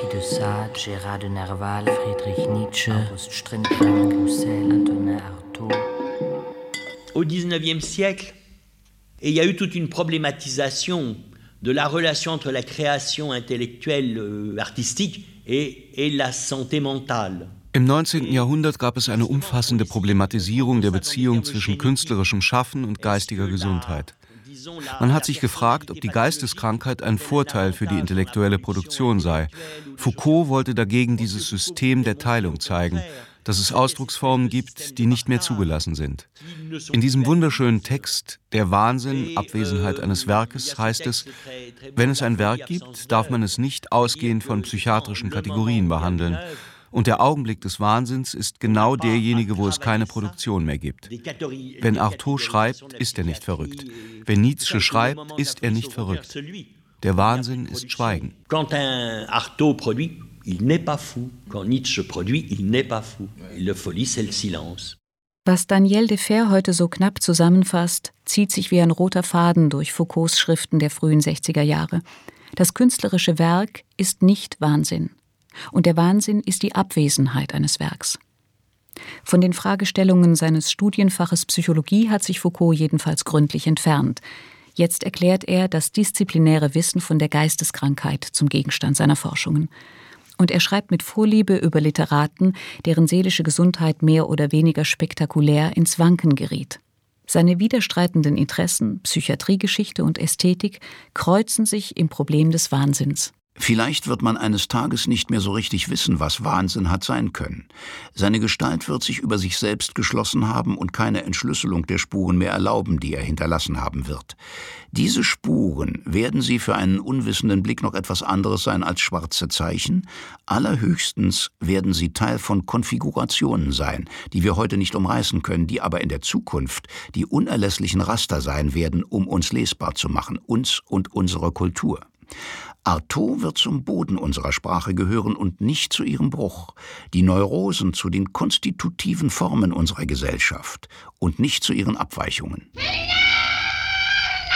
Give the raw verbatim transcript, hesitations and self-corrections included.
Marquis de Sade, Gérard de Nerval, Friedrich Nietzsche, August Strindberg, Roussel, Antonin Artaud. Au dix-neuvième siècle, et il y a eu toute une problématisation de la relation entre la création intellectuelle, euh, artistique et, et la santé mentale. Im neunzehnten. Jahrhundert gab es eine umfassende Problematisierung der Beziehung zwischen künstlerischem Schaffen und geistiger Gesundheit. Man hat sich gefragt, ob die Geisteskrankheit ein Vorteil für die intellektuelle Produktion sei. Foucault wollte dagegen dieses System der Teilung zeigen, dass es Ausdrucksformen gibt, die nicht mehr zugelassen sind. In diesem wunderschönen Text »Der Wahnsinn, Abwesenheit eines Werkes« heißt es, wenn es ein Werk gibt, darf man es nicht ausgehend von psychiatrischen Kategorien behandeln. Und der Augenblick des Wahnsinns ist genau derjenige, wo es keine Produktion mehr gibt. Wenn Artaud schreibt, ist er nicht verrückt. Wenn Nietzsche schreibt, ist er nicht verrückt. Der Wahnsinn ist Schweigen. Quand un Artaud produit, il n'est pas fou. Quand Nietzsche produit, il n'est pas fou. La folie, c'est le silence. Was Daniel Defer heute so knapp zusammenfasst, zieht sich wie ein roter Faden durch Foucaults Schriften der frühen sechziger Jahre. Das künstlerische Werk ist nicht Wahnsinn. Und der Wahnsinn ist die Abwesenheit eines Werks. Von den Fragestellungen seines Studienfaches Psychologie hat sich Foucault jedenfalls gründlich entfernt. Jetzt erklärt er das disziplinäre Wissen von der Geisteskrankheit zum Gegenstand seiner Forschungen. Und er schreibt mit Vorliebe über Literaten, deren seelische Gesundheit mehr oder weniger spektakulär ins Wanken geriet. Seine widerstreitenden Interessen, Psychiatriegeschichte und Ästhetik, kreuzen sich im Problem des Wahnsinns. Vielleicht wird man eines Tages nicht mehr so richtig wissen, was Wahnsinn hat sein können. Seine Gestalt wird sich über sich selbst geschlossen haben und keine Entschlüsselung der Spuren mehr erlauben, die er hinterlassen haben wird. Diese Spuren, werden sie für einen unwissenden Blick noch etwas anderes sein als schwarze Zeichen? Allerhöchstens werden sie Teil von Konfigurationen sein, die wir heute nicht umreißen können, die aber in der Zukunft die unerlässlichen Raster sein werden, um uns lesbar zu machen, uns und unsere Kultur. Artaud wird zum Boden unserer Sprache gehören und nicht zu ihrem Bruch, die Neurosen zu den konstitutiven Formen unserer Gesellschaft und nicht zu ihren Abweichungen.